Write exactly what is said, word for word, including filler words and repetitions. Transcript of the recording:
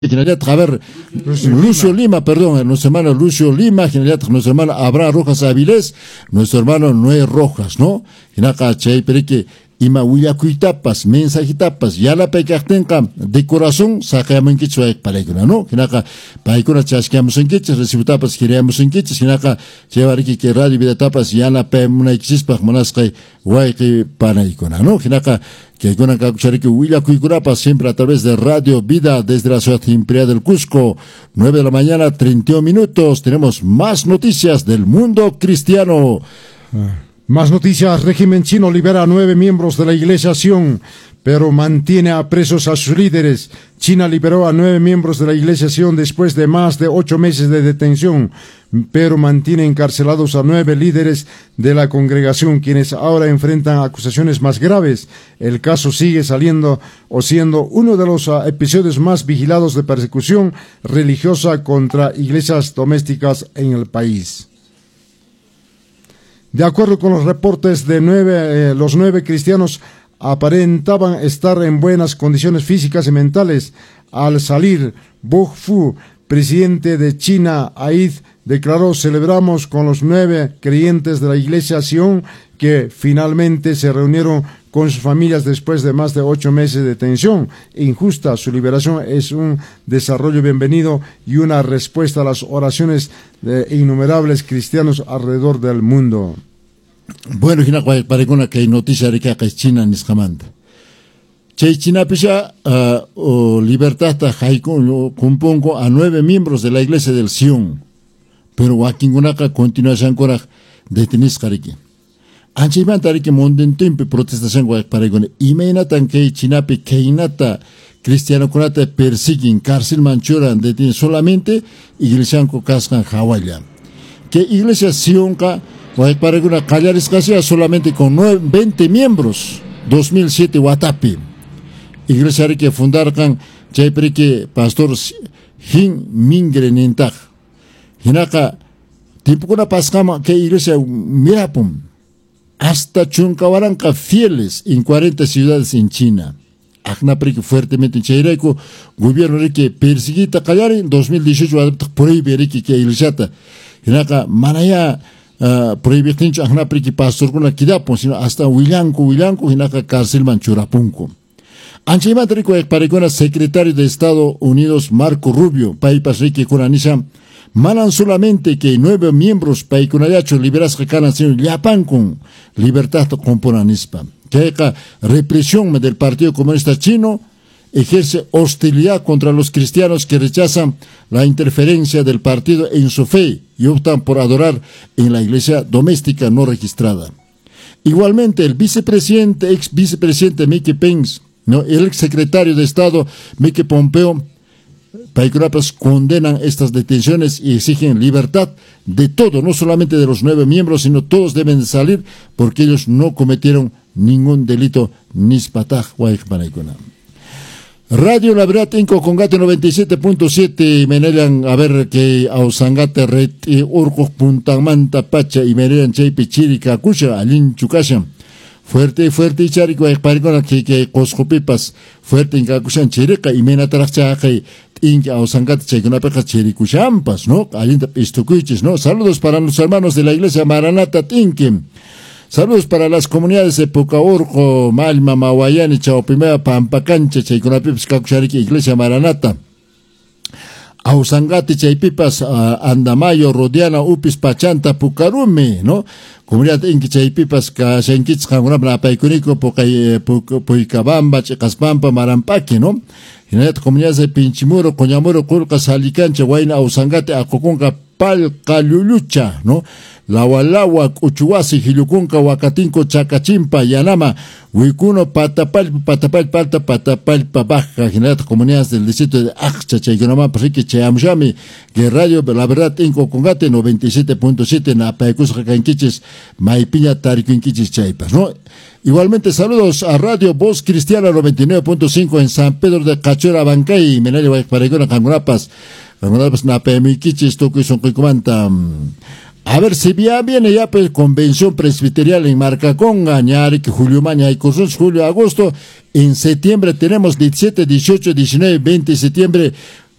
generalidad, a ver, Lucio, Lucio Lima. Lima, perdón, nuestro hermano Lucio Lima, generalidad, nuestro hermano Abraham Rojas Avilés, nuestro hermano Noé Rojas, ¿no? Hinaka chay perique ima huillacuitapas, mensajitapas, yala pekaktenka de corazón, sacayamunkichis waik paraykuna, ¿no? Hinaka paykuna chasquiamusunkichis, recibutapas queríamusunkichis, hinaka chevariki que radio vida tapas, yana pemunaikichispaj monasqay waiki panaykuna, ¿no? Hinaka que con Kakuchariki Huillacuicurapa, siempre a través de Radio Vida desde la ciudad imperial del Cusco, nueve de la mañana, treinta y un minutos. Tenemos más noticias del mundo cristiano. Ah, más noticias. Régimen chino libera a nueve miembros de la Iglesia Sion, pero mantiene a presos a sus líderes. China liberó a nueve miembros de la Iglesia Sion después de más de ocho meses de detención, pero mantiene encarcelados a nueve líderes de la congregación, quienes ahora enfrentan acusaciones más graves. El caso sigue saliendo o siendo uno de los uh, episodios más vigilados de persecución religiosa contra iglesias domésticas en el país. De acuerdo con los reportes de nueve, eh, los nueve cristianos aparentaban estar en buenas condiciones físicas y mentales. Al salir, Bo Fu, presidente de China, Aid, declaró: celebramos con los nueve creyentes de la Iglesia Sion que finalmente se reunieron con sus familias después de más de ocho meses de detención injusta. Su liberación es un desarrollo bienvenido y una respuesta a las oraciones de innumerables cristianos alrededor del mundo. Bueno, hina kwa paregona que noticia de que es China niskamanda. Che China pisha uh, libertad ta haikun kumpongo a nueve miembros de la Iglesia del Sion. Pero wakingunaka continuación cora detenidos kariki. Anchiman tariki monden tempe protestación wa paregona. Imainatan que China pe keinata cristiano kunata persiguen cárcel manchuran detienen solamente iglesia ko kaskan hawaya. Que Iglesia Sion ka wa paregona callaris casia solamente con veinte miembros. dos mil siete Watapi. Iglesia que fundaron chay perike pastor Hin Mingre Nintak. Hinaka, tiempo kuna pascama que iglesia mirapum, hasta chuncawaranca fieles en cuarenta ciudades en China. Agna que fuertemente en Chaireco, gobierno de que persiguita callar en dos mil dieciocho prohíbe que iglesia. Hinaka, manaya uh, prohíbe que agna que pastor kuna kidapon, sino hasta Willanco, Willanco, hinaka cárcel manchurapunco. Anchima trico paregona secretario de Estados Unidos Marco Rubio, paipas rique kuranisa. Manan solamente que nueve miembros paikunayacho liberas que canan sin yapan con libertad componanispa. Que la represión del Partido Comunista Chino ejerce hostilidad contra los cristianos que rechazan la interferencia del partido en su fe y optan por adorar en la iglesia doméstica no registrada. Igualmente, el vicepresidente, ex vicepresidente Mike Pence, ¿no? El ex secretario de Estado Mike Pompeo, Paikurapas condenan estas detenciones y exigen libertad de todo, no solamente de los nueve miembros, sino todos deben de salir porque ellos no cometieron ningún delito nispataj guaypanaikuna. Radio La Verdad Inco Congate noventa y siete punto siete, menelan a ver que ausangate red y urco puntamanta pacha y menelan chaypi chirica cucha alin chucasha. Fuerte, fuerte y charico guaypanagona que que coscopipas fuerte en cacuchan chirica y mena taracha que inca o sangate cheguna peca chiricuchampas, ¿no? Alinta pistucuiches, ¿no? Saludos para los hermanos de la iglesia Maranata Tinque. Saludos para las comunidades de Pucaurco, Malma, Mawayani, Chaopimea, Pampacancha, cheguna pipas cacuchariki, iglesia Maranata. Ausangate chaypipas uh, Andamayo, Rodiana, Upis, Pachanta, Pucarume, ¿no? Comunidad inki chaypipas ka shankits kangunapna paikunico, Puicabamba, Chekaspampa, Marampaki, ¿no? Hinayat comunidades de Pinchimuro, Coñamuro, Culca, Salicancha, Huayna, Ausangate, Acoconca, Palcalulucha, ¿no? Lawalawa, Uchuasi, Hilucunca, Huacatinco, Chacachimpa, Yanama, Huicuno, Patapal, Patapal, Palta, Patapal, Pabaja, Hinayat comunidades del distrito de Acha, Chaygunama, Rique, Chayamjami, que Radio La Verdad Inco Congate noventa y siete punto siete, Napaecus, Jacanquiches, Maipiña, Tariquinquiches, Chaipas, ¿no? Igualmente saludos a Radio Voz Cristiana noventa y nueve punto cinco en San Pedro de Cachora, Bancay, Menali, Paregona, Cangunapas, Cangunapas, Napemiquiches, Toco y Soncuicumanta. A ver, si ya viene ya pues convención presbiterial en Marcaconga, Ñari, que Julio Maña y Cursos, julio, agosto, en septiembre tenemos diecisiete, dieciocho, diecinueve, veinte de septiembre,